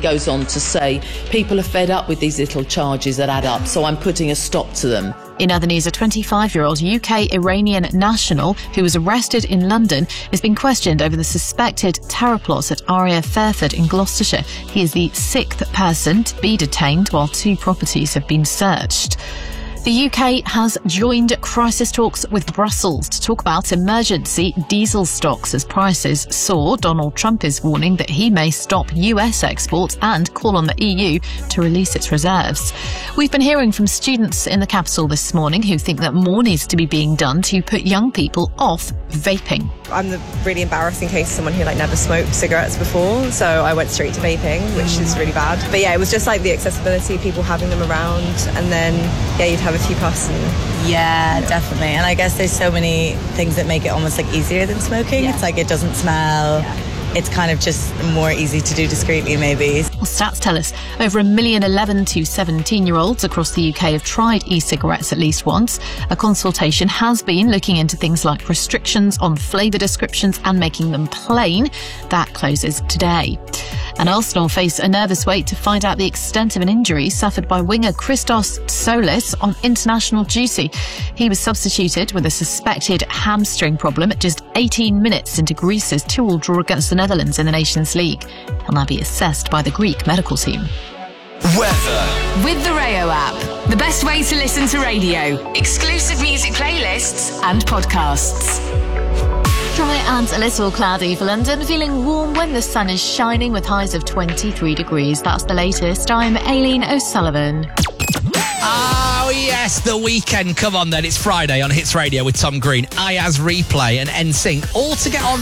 goes on to say, people are fed up with these little charges that add up, so I'm putting a stop to them. In other news, a 25-year-old UK-Iranian national who was arrested in London is being questioned over the suspected terror plots at Aria Fairford in Gloucestershire. He is the 6th person to be detained while 2 properties have been searched. The UK has joined crisis talks with Brussels to talk about emergency diesel stocks as prices soar. Donald Trump is warning that he may stop US exports and call on the EU to release its reserves. We've been hearing from students in the capital this morning who think that more needs to be being done to put young people off vaping. I'm the really embarrassing case of someone who never smoked cigarettes before, so I went straight to vaping, which is really bad. But yeah, it was just the accessibility, people having them around, and then you'd have a few puffs. Yeah, definitely. And I guess there's so many things that make it almost easier than smoking. It's it doesn't smell. Yeah. It's kind of just more easy to do discreetly, maybe. Well, stats tell us over 1 million 11 to 17-year-olds across the UK have tried e-cigarettes at least once. A consultation has been looking into things like restrictions on flavour descriptions and making them plain. That closes today. And Arsenal face a nervous wait to find out the extent of an injury suffered by winger Christos Solis on international duty. He was substituted with a suspected hamstring problem at just 18 minutes into Greece's 2-2 draw against the Netherlands in the Nations League. He'll now be assessed by the Greek medical team. Weather. With the Rayo app, the best way to listen to radio. Exclusive music playlists and podcasts. Dry and a little cloudy for London, feeling warm when the sun is shining with highs of 23 degrees. That's the latest. I'm Aileen O'Sullivan. Oh, yes, the weekend. Come on then, it's Friday on Hits Radio with Tom Green, Ayaz Replay and NSYNC, all to get on